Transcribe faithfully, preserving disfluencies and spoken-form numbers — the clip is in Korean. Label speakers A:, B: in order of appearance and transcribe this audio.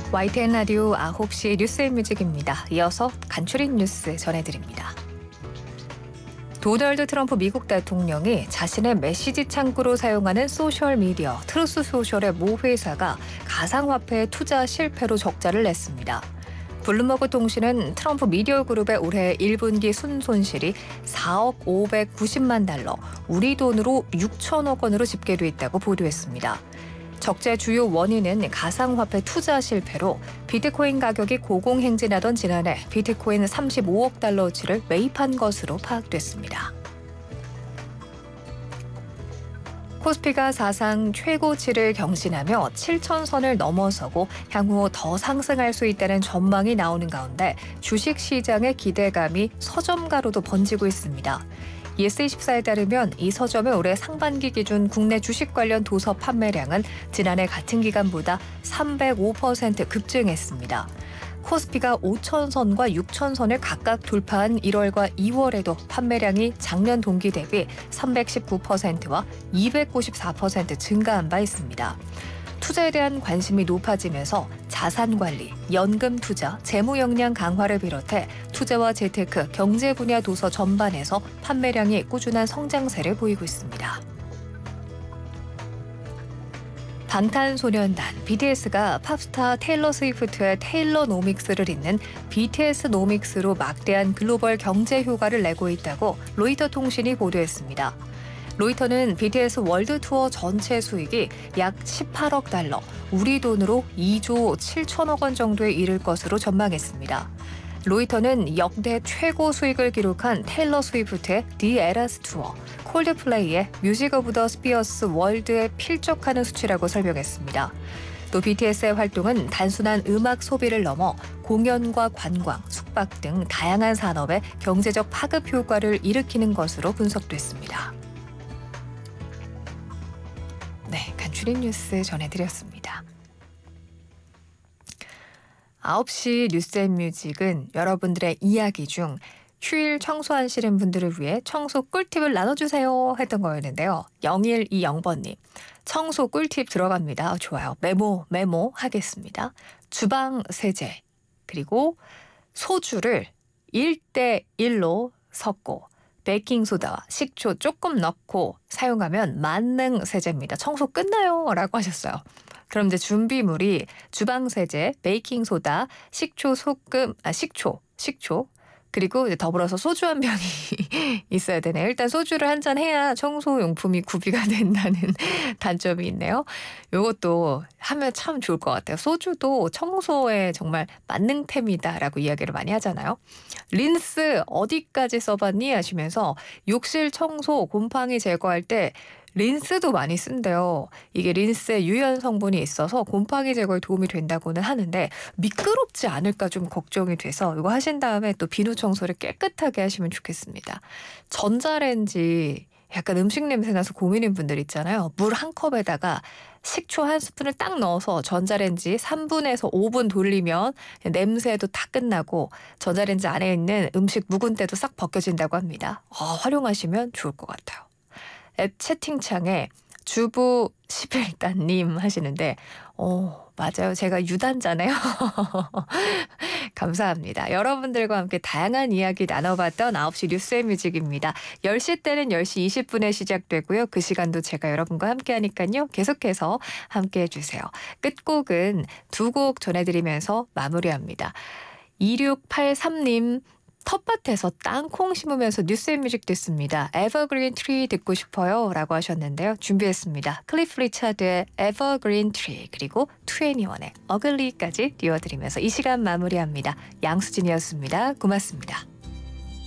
A: 와이티엔 라디오 아홉 시 뉴스앤뮤직입니다. 이어서 간추린 뉴스 전해드립니다. 도널드 트럼프 미국 대통령이 자신의 메시지 창구로 사용하는 소셜미디어 트루스 소셜의 모 회사가 가상화폐 투자 실패로 적자를 냈습니다. 블룸버그 통신은 트럼프 미디어 그룹의 올해 일 분기 순손실이 사억 오백구십만 달러, 우리 돈으로 육천억 원으로 집계돼 있다고 보도했습니다. 적자의 주요 원인은 가상화폐 투자 실패로 비트코인 가격이 고공행진하던 지난해 비트코인 삼십오억 달러어치를 매입한 것으로 파악됐습니다. 코스피가 사상 최고치를 경신하며 칠천 선을 넘어서고 향후 더 상승할 수 있다는 전망이 나오는 가운데 주식시장의 기대감이 서점가로도 번지고 있습니다. 예스이십사에 따르면 이 서점의 올해 상반기 기준 국내 주식 관련 도서 판매량은 지난해 같은 기간보다 삼백오 퍼센트 급증했습니다. 코스피가 오천 선과 육천 선을 각각 돌파한 일월과 이월에도 판매량이 작년 동기 대비 삼백십구 퍼센트와 이백구십사 퍼센트 증가한 바 있습니다. 투자에 대한 관심이 높아지면서 자산관리, 연금 투자, 재무 역량 강화를 비롯해 투자와 재테크, 경제 분야 도서 전반에서 판매량이 꾸준한 성장세를 보이고 있습니다. 방탄소년단 비티에스가 팝스타 테일러 스위프트의 테일러노믹스를 잇는 비티에스 노믹스로 막대한 글로벌 경제 효과를 내고 있다고 로이터 통신이 보도했습니다. 로이터는 비티에스 월드 투어 전체 수익이 약 십팔억 달러, 우리 돈으로 이조 칠천억 원 정도에 이를 것으로 전망했습니다. 로이터는 역대 최고 수익을 기록한 테일러 스위프트의 디 에라스 투어, 콜드플레이의 뮤직 오브 더 스피어스 월드에 필적하는 수치라고 설명했습니다. 또 비티에스의 활동은 단순한 음악 소비를 넘어 공연과 관광, 숙박 등 다양한 산업에 경제적 파급 효과를 일으키는 것으로 분석됐습니다. 네, 간추린 뉴스 전해드렸습니다. 아홉 시 뉴스앤뮤직은 여러분들의 이야기 중 휴일 청소하시는 분들을 위해 청소 꿀팁을 나눠주세요 했던 거였는데요. 영일이영 번님, 청소 꿀팁 들어갑니다. 좋아요. 메모 메모 하겠습니다. 주방 세제, 그리고 소주를 일 대 일로 섞고 베이킹소다와 식초 조금 넣고 사용하면 만능 세제입니다. 청소 끝나요 라고 하셨어요. 그럼 이제 준비물이 주방세제, 베이킹소다, 식초, 소금, 아 식초, 식초, 그리고 이제 더불어서 소주 한 병이 있어야 되네요. 일단 소주를 한 잔 해야 청소용품이 구비가 된다는 단점이 있네요. 이것도 하면 참 좋을 것 같아요. 소주도 청소에 정말 만능템이다라고 이야기를 많이 하잖아요. 린스 어디까지 써봤니 하시면서 욕실 청소, 곰팡이 제거할 때 린스도 많이 쓴대요. 이게 린스에 유연 성분이 있어서 곰팡이 제거에 도움이 된다고는 하는데 미끄럽지 않을까 좀 걱정이 돼서 이거 하신 다음에 또 비누 청소를 깨끗하게 하시면 좋겠습니다. 전자레인지 약간 음식 냄새 나서 고민인 분들 있잖아요. 물 한 컵에다가 식초 한 스푼을 딱 넣어서 전자레인지 삼 분에서 오 분 돌리면 냄새도 다 끝나고 전자레인지 안에 있는 음식 묵은 때도 싹 벗겨진다고 합니다. 어, 활용하시면 좋을 것 같아요. 앱 채팅창에 주부 십일단님 하시는데 어 맞아요. 제가 유단자네요. 감사합니다. 여러분들과 함께 다양한 이야기 나눠봤던 아홉 시 뉴스앤뮤직입니다. 열 시 때는 열 시 이십 분에 시작되고요. 그 시간도 제가 여러분과 함께 하니까요. 계속해서 함께해 주세요. 끝곡은 두 곡 전해드리면서 마무리합니다. 이육팔삼님 텃밭에서 땅콩 심으면서 뉴스앤뮤직 듣습니다. 에버그린 트리 듣고 싶어요 라고 하셨는데요. 준비했습니다. 클리프 리차드의 에버그린 트리 그리고 이십일의 어글리까지 띄워드리면서 이 시간 마무리합니다. 양수진이었습니다. 고맙습니다.